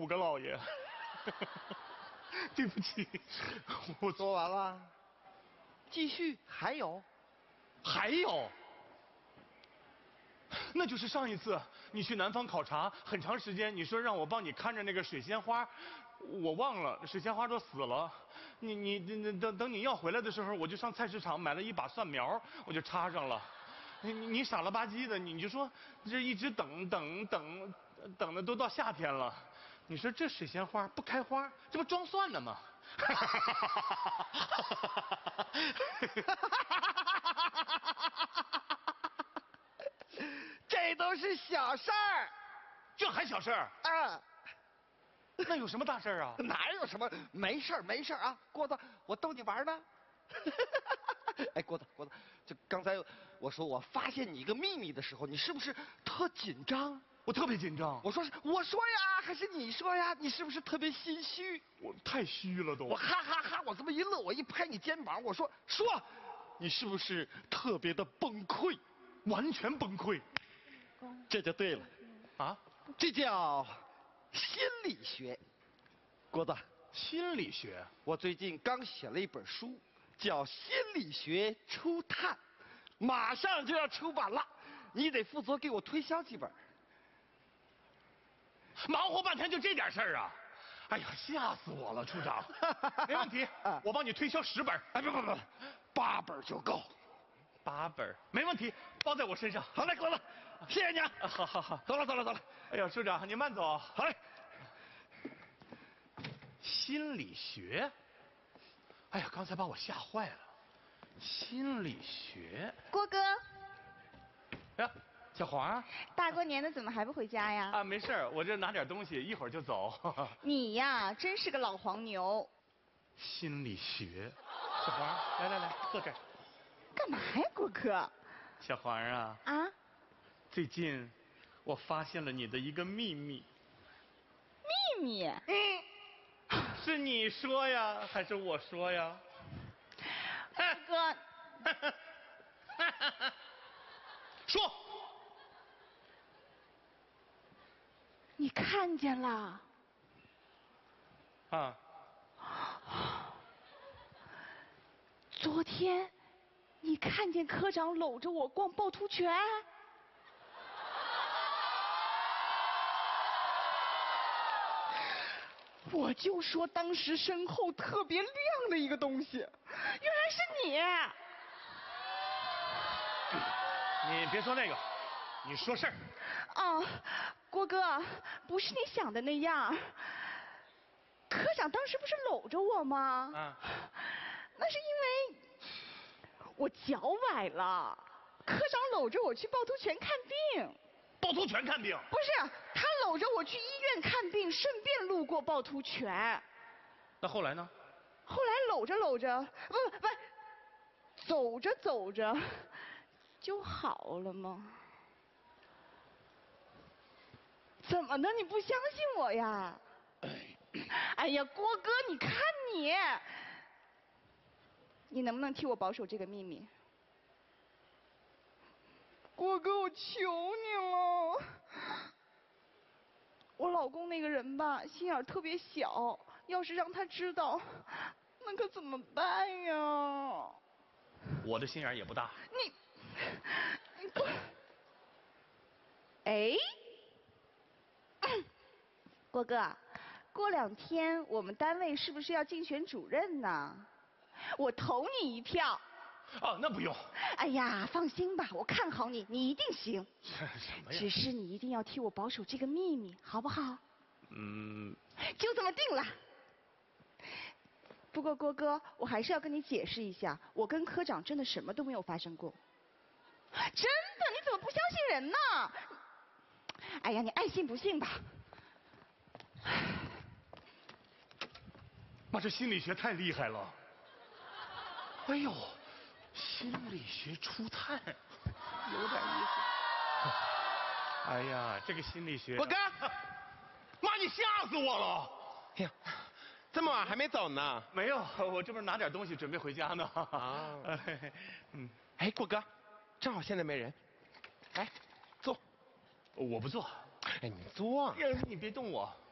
5个老爷。对不起，我说完了。继续，还有。 还有。那就是上一次你去南方考察很长时间，你说让我帮你看着那个水仙花，我忘了水仙花都死了。等你要回来的时候，我就上菜市场买了一把蒜苗，我就插上了。你傻了吧唧的，你就说这一直等的都到夏天了，你说这水仙花不开花，这不装蒜呢吗？ 这都是小事儿， 这还小事儿？那有什么大事儿啊？ 哪有什么？没事儿，没事儿啊，郭子，我逗你玩呢。哎，郭子，就刚才我说我发现你一个秘密的时候，你是不是特紧张？ 我特别紧张。 我说呀，还是你说呀？你是不是特别心虚？ 我太虚了都。 我哈哈哈，我这么一乐，我一拍你肩膀，我说，你是不是特别的崩溃？ 完全崩溃。 这就对了。 啊？ 这叫心理学。郭子， 心理学？ 我最近刚写了一本书，叫《心理学初探》，马上就要出版了，你得负责给我推销几本。 忙活半天就这点事儿啊！哎呀，吓死我了，处长。没问题，我帮你推销10本。 哎，不，8本就够。 8本没问题，包在我身上。 好嘞，郭子，谢谢你啊！ 好， 走了。 哎呀，处长你慢走。 好嘞。 心理学？哎呀，刚才把我吓坏了。心理学？ 郭哥。 呀，小黄。 大过年的怎么还不回家呀？ 啊，没事，我这拿点东西，一会儿就走。 你呀，真是个老黄牛。 心理学？小黄，来，坐这儿。 干嘛呀，郭哥？ 小黄啊。 啊？ 最近我发现了你的一个秘密。 秘密？ 是你说呀，还是我说呀？ 哥。 说。 你看见了？ 啊。 昨天你看见科长搂着我逛趵突泉？我就说当时身后特别亮的一个东西，原来是你。 你别说那个，你说事儿。 哦，郭哥，不是你想的那样。科长当时不是搂着我吗？ 啊。 那是因为我脚崴了，科长搂着我去趵突泉看病。 趵突泉看病？ 不是，他搂着我去医院看病，顺便路过趵突泉。 那后来呢？ 后来搂着，不，走着，就好了吗？怎么的？你不相信我呀？哎呀，郭哥，你看你能不能替我保守这个秘密？郭哥，我求你了。我老公那个人吧，心眼特别小，要是让他知道，那可怎么办呀？ 我的心眼也不大。 你滚！哎，郭哥，过2天我们单位是不是要竞选主任呢？我投你一票。 啊，那不用。 哎呀，放心吧，我看好你，你一定行。 什么呀？ 只是你一定要替我保守这个秘密，好不好？就这么定了。不过郭哥，我还是要跟你解释一下，我跟科长真的什么都没有发生过。真的？你怎么不相信人呢？哎呀，你爱信不信吧。 妈，这心理学太厉害了。哎呦，心理学初探，有点意思。哎呀，这个心理学。 我哥， 妈，你吓死我了！ 哎呀，这么晚还没走呢？ 没有，我这不是拿点东西准备回家呢。 啊，哎，郭哥，正好现在没人，哎，坐。 我不坐。 哎，你坐。 你别动我。